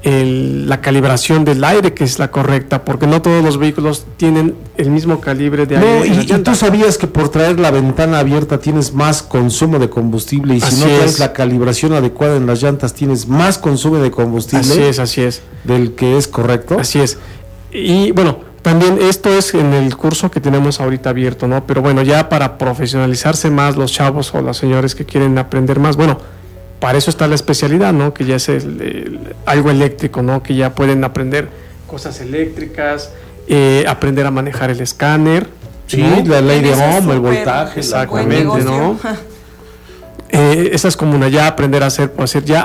la calibración del aire, que es la correcta, porque no todos los vehículos tienen el mismo calibre de aire. No, y tú sabías que por traer la ventana abierta tienes más consumo de combustible, y si Así no traes es. la calibración adecuada en las llantas tienes más consumo de combustible. Así es. Del que es correcto. Así es. Y bueno, también esto es en el curso que tenemos ahorita abierto, ¿no? Pero bueno, ya para profesionalizarse más los chavos o los señores que quieren aprender más, bueno, para eso está la especialidad, ¿no? Que ya es algo eléctrico, ¿no? Que ya pueden aprender cosas eléctricas, aprender a manejar el escáner. Sí, ¿no? la ley de Ohm, el súper voltaje. Exactamente, buen ¿no? negocio. Esa es como una, ya aprender a hacer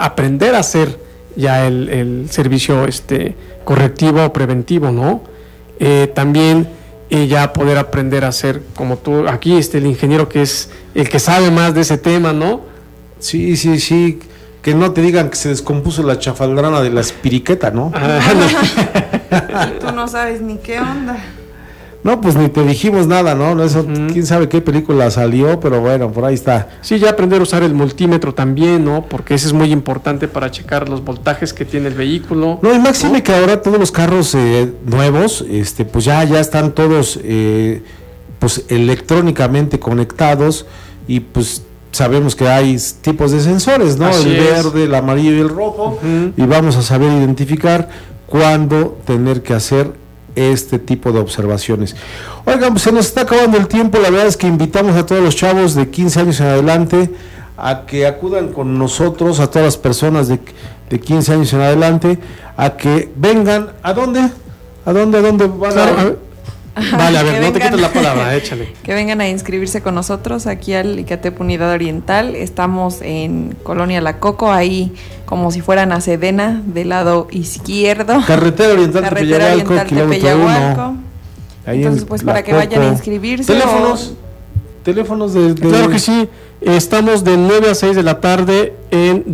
ya el servicio correctivo o preventivo, ¿no? También ya poder aprender a hacer, como tú, aquí el ingeniero que es el que sabe más de ese tema, ¿no? Sí, que no te digan que se descompuso la chafaldrana de la espiriqueta, ¿no? Y tú no sabes ni qué onda. No, pues ni te dijimos nada, ¿no? Eso, quién sabe qué película salió, pero bueno, por ahí está. Sí, ya aprender a usar el multímetro también, ¿no? Porque ese es muy importante para checar los voltajes que tiene el vehículo. No, y máxime, ¿no? Que ahora todos los carros nuevos, pues ya están todos pues electrónicamente conectados, y pues sabemos que hay tipos de sensores, ¿no? Así el es. verde, el amarillo y el rojo, y vamos a saber identificar cuándo tener que hacer este tipo de observaciones. Oigan, pues se nos está acabando el tiempo. La verdad es que invitamos a todos los chavos de 15 años en adelante a que acudan con nosotros, a todas las personas de 15 años en adelante, a que vengan. ¿A dónde? ¿A dónde van? Claro, vale, a ver, no te vengan, quites la palabra, échale. Que vengan a inscribirse con nosotros aquí al ICATEP Unidad Oriental. Estamos en Colonia La Coco, ahí como si fueran a Sedena, del lado izquierdo. Carretera Oriental Tepeyahualco, Ahí entonces, pues para que vayan a inscribirse. Teléfonos de... Claro que sí, estamos de 9 a 6 de la tarde en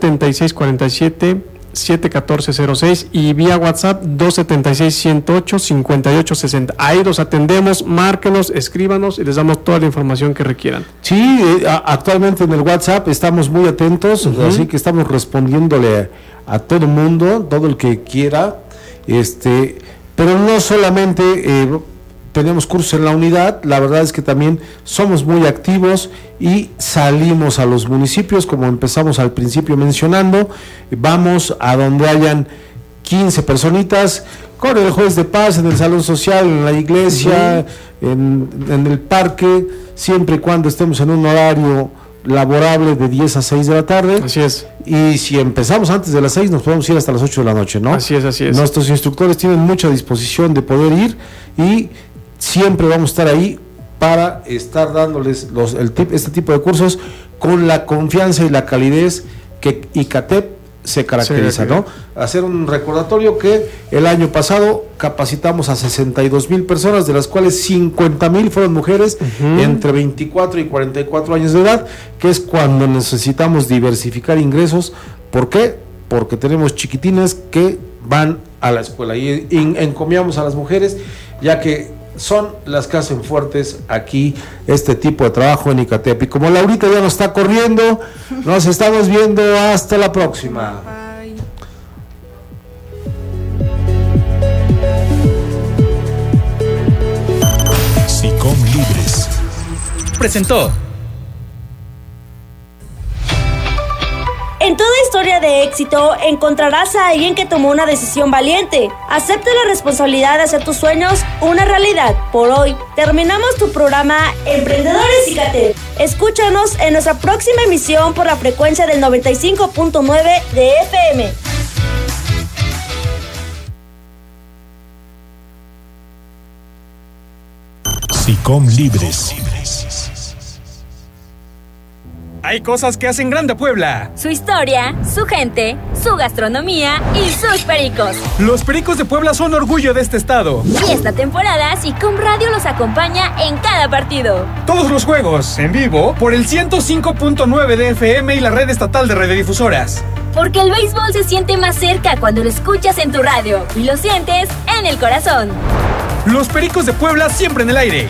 276-47-71406 y vía WhatsApp 276-108-5860. Ahí los atendemos, márquenos, escríbanos y les damos toda la información que requieran. Sí, actualmente en el WhatsApp estamos muy atentos, así que estamos respondiéndole a todo el mundo, todo el que quiera, pero no solamente tenemos cursos en la unidad, la verdad es que también somos muy activos y salimos a los municipios, como empezamos al principio mencionando, vamos a donde hayan 15 personitas, con el juez de paz, en el salón social, en la iglesia, en el parque, siempre y cuando estemos en un horario laborable de 10 a 6 de la tarde. Así es. Y si empezamos antes de las 6, nos podemos ir hasta las 8 de la noche, ¿no? Así es. Nuestros instructores tienen mucha disposición de poder ir y siempre vamos a estar ahí para estar dándoles este tipo de cursos con la confianza y la calidez que ICATEP se caracteriza, ¿no? Hacer un recordatorio que el año pasado capacitamos a 62,000 personas, de las cuales 50,000 fueron mujeres entre 24 y 44 años de edad, que es cuando necesitamos diversificar ingresos. ¿Por qué? Porque tenemos chiquitines que van a la escuela y encomiamos a las mujeres, ya que son las que hacen fuertes aquí este tipo de trabajo en ICATEP. Y como Laurita ya nos está corriendo, nos estamos viendo hasta la próxima. Bye. SICOM Libres presentó. En toda historia de éxito encontrarás a alguien que tomó una decisión valiente. Acepta la responsabilidad de hacer tus sueños una realidad. Por hoy, terminamos tu programa Emprendedores ICATEP. Escúchanos en nuestra próxima emisión por la frecuencia del 95.9 de FM. SICOM Libres. Hay cosas que hacen grande a Puebla. Su historia, su gente, su gastronomía y sus pericos. Los Pericos de Puebla son orgullo de este estado. Y esta temporada SICOM Radio los acompaña en cada partido. Todos los juegos, en vivo, por el 105.9 de FM y la red estatal de radiodifusoras. Porque el béisbol se siente más cerca cuando lo escuchas en tu radio y lo sientes en el corazón. Los Pericos de Puebla siempre en el aire.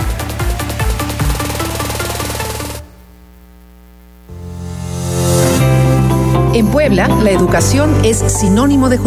En Puebla, la educación es sinónimo de justicia.